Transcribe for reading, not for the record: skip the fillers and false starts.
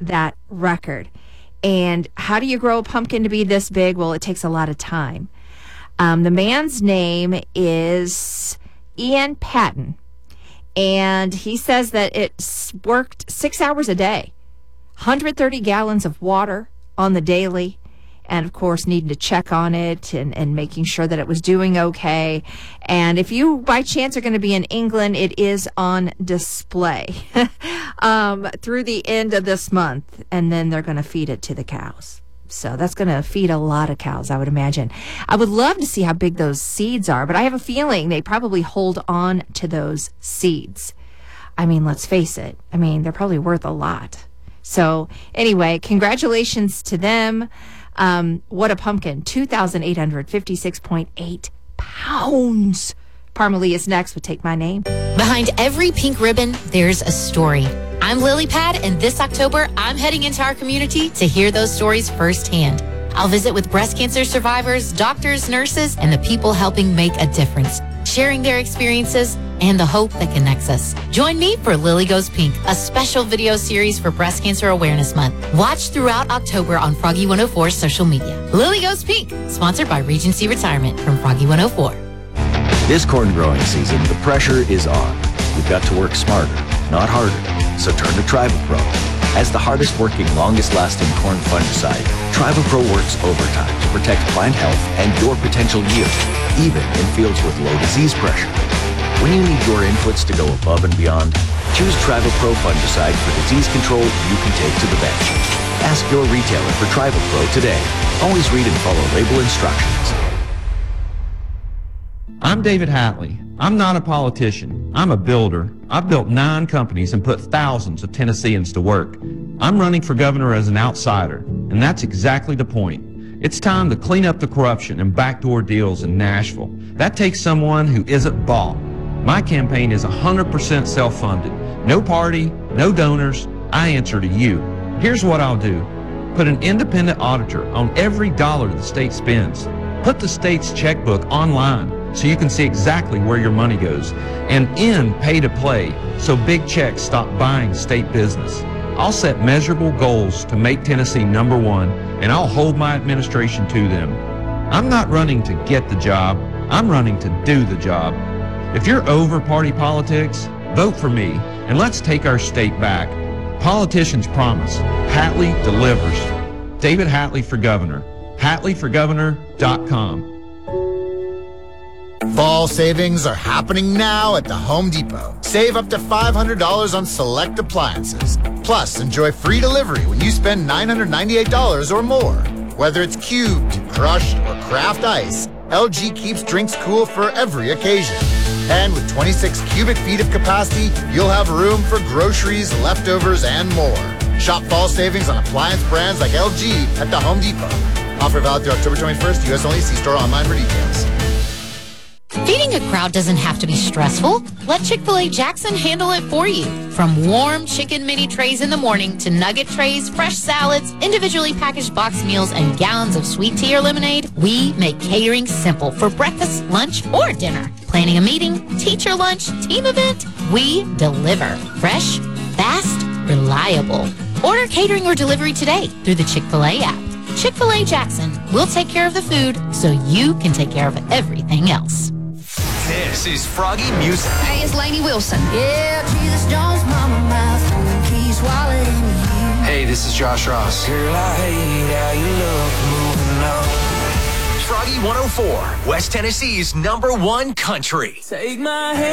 that record. And how do you grow a pumpkin to be this big? Well, it takes a lot of time. The man's name is Ian Patton, and he says that it's worked 6 hours a day, 130 gallons of water on the daily, and of course needing to check on it and making sure that it was doing okay. And if you by chance are going to be in England, it is on display through the end of this month, and then they're going to feed it to the cows. So that's going to feed a lot of cows, I would imagine. I would love to see how big those seeds are, but I have a feeling they probably hold on to those seeds. I mean, let's face it. I mean, they're probably worth a lot. So anyway, congratulations to them. What a pumpkin. 2,856.8 pounds. Parmalee is next with Take My Name. Behind every pink ribbon, there's a story. I'm Lily Pad, and this October, I'm heading into our community to hear those stories firsthand. I'll visit with breast cancer survivors, doctors, nurses, and the people helping make a difference, sharing their experiences and the hope that connects us. Join me for Lily Goes Pink, a special video series for Breast Cancer Awareness Month. Watch throughout October on Froggy 104's social media. Lily Goes Pink, sponsored by Regency Retirement from Froggy 104. This corn growing season, the pressure is on. You've got to work smarter, not harder. So turn to TribalPro. As the hardest working, longest lasting corn fungicide, TribalPro works overtime to protect plant health and your potential yield, even in fields with low disease pressure. When you need your inputs to go above and beyond, choose TribalPro fungicide for disease control you can take to the bench. Ask your retailer for TribalPro today. Always read and follow label instructions. I'm David Hatley. I'm not a politician. I'm a builder. I've built 9 companies and put thousands of Tennesseans to work. I'm running for governor as an outsider, and that's exactly the point. It's time to clean up the corruption and backdoor deals in Nashville. That takes someone who isn't bought. My campaign is 100% self-funded. No party, no donors. I answer to you. Here's what I'll do. Put an independent auditor on every dollar the state spends. Put the state's checkbook online so you can see exactly where your money goes, and end pay-to-play so big checks stop buying state business. I'll set measurable goals to make Tennessee #1, and I'll hold my administration to them. I'm not running to get the job. I'm running to do the job. If you're over party politics, vote for me, and let's take our state back. Politicians promise. Hatley delivers. David Hatley for governor. HatleyForGovernor.com. Fall savings are happening now at the Home Depot. Save up to $500 on select appliances. Plus, enjoy free delivery when you spend $998 or more. Whether it's cubed, crushed, or craft ice, LG keeps drinks cool for every occasion. And with 26 cubic feet of capacity, you'll have room for groceries, leftovers, and more. Shop fall savings on appliance brands like LG at the Home Depot. Offer valid through October 21st. U.S. only. See store online for details. Feeding a crowd doesn't have to be stressful. Let Chick-fil-A Jackson handle it for you. From warm chicken mini trays in the morning to nugget trays, fresh salads, individually packaged box meals, and gallons of sweet tea or lemonade, we make catering simple for breakfast, lunch, or dinner. Planning a meeting, teacher lunch, team event, we deliver. Fresh, fast, reliable. Order catering or delivery today through the Chick-fil-A app. Chick-fil-A Jackson. We'll take care of the food so you can take care of everything else. This is Froggy Music. Hey, it's Lainey Wilson. Yeah, Jesus Jones, mama mouth, keys, wallet in the hand. Hey, this is Josh Ross. Girl, I hate how you look moving on. Froggy 104, West Tennessee's #1 country. Take my hand.